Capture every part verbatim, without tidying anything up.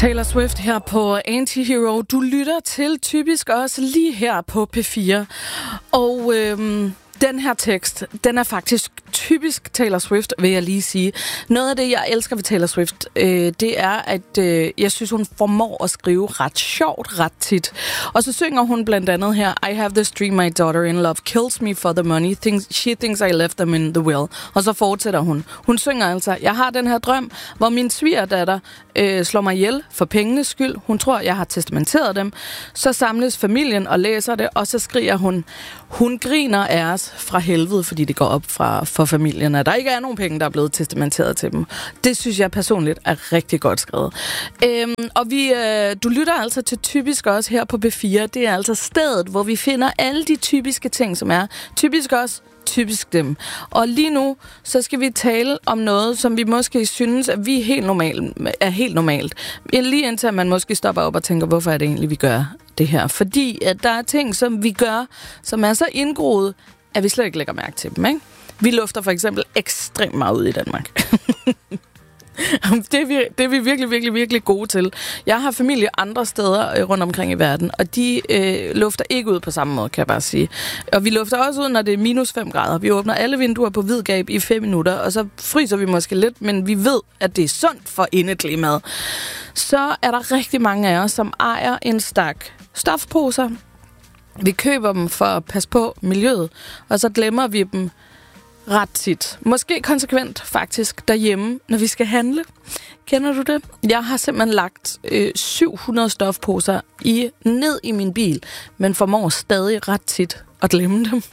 Taylor Swift her på Antihero. Du lytter til Typisk også lige her på P fire. Og øhm, den her tekst, den er faktisk typisk Taylor Swift, vil jeg lige sige. Noget af det, jeg elsker ved Taylor Swift, øh, det er, at øh, jeg synes, hun formår at skrive ret sjovt, ret tit. Og så synger hun blandt andet her, I have this dream, my daughter in love kills me for the money. Thinks, she thinks I left them in the will. Og så fortsætter hun. Hun synger altså, jeg har den her drøm, hvor min svigerdatter øh, slår mig ihjel for pengenes skyld. Hun tror, jeg har testamenteret dem. Så samles familien og læser det, og så skriger hun, hun griner af os fra helvede, fordi det går op fra for familien, at der ikke er nogen penge, der er blevet testamenteret til dem. Det synes jeg personligt er rigtig godt skrevet. Øhm, og vi, øh, du lytter altså til Typisk også her på B fire. Det er altså stedet, hvor vi finder alle de typiske ting, som er typisk også, typisk dem. Og lige nu, så skal vi tale om noget, som vi måske synes, at vi er helt normalt. Er helt normalt. Lige indtil man måske stopper op og tænker, hvorfor er det egentlig, vi gør det her? Fordi at der er ting, som vi gør, som er så indgroet, at vi slet ikke lægger mærke til dem, ikke? Vi lufter for eksempel ekstremt meget ud i Danmark. det, er vi, det er vi virkelig, virkelig, virkelig gode til. Jeg har familie andre steder rundt omkring i verden, og de øh, lufter ikke ud på samme måde, kan jeg bare sige. Og vi lufter også ud, når det er minus fem grader. Vi åbner alle vinduer på vid gab i fem minutter, og så fryser vi måske lidt, men vi ved, at det er sundt for indeklimaet. Så er der rigtig mange af os, som ejer en stak stofposer. Vi køber dem for at passe på miljøet, og så glemmer vi dem ret tit. Måske konsekvent faktisk derhjemme, når vi skal handle. Kender du det? Jeg har simpelthen lagt øh, syv hundrede stofposer i, ned i min bil, men formår stadig ret tit at glemme dem.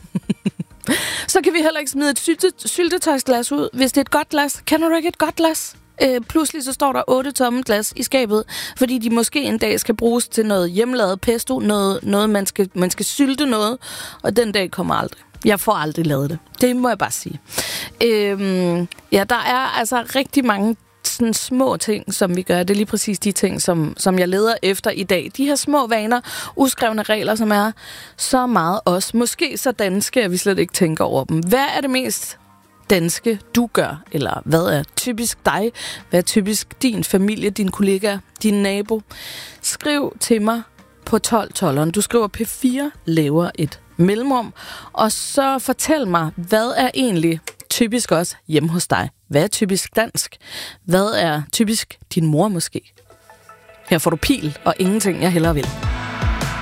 Så kan vi heller ikke smide et sylte, syltetøjsglas ud, hvis det er et godt glas. Kender du ikke et godt glas? Øh, pludselig så står der otte tomme glas i skabet, fordi de måske en dag skal bruges til noget hjemmelavet pesto, noget, noget man, skal, man skal sylte noget, og den dag kommer aldrig. Jeg får aldrig lavet det. Det må jeg bare sige. Øhm, ja, der er altså rigtig mange sådan små ting, som vi gør. Det er lige præcis de ting, som, som jeg leder efter i dag. De her små vaner, uskrevne regler, som er så meget os. Måske så danske, at vi slet ikke tænker over dem. Hvad er det mest danske, du gør? Eller hvad er typisk dig? Hvad er typisk din familie, din kollega, din nabo? Skriv til mig på tolv tolv. Du skriver P fire, laver et mellemrum, og så fortæl mig, hvad er egentlig typisk også hjemme hos dig? Hvad er typisk dansk? Hvad er typisk din mor måske? Her får du pil og ingenting, jeg hellere vil.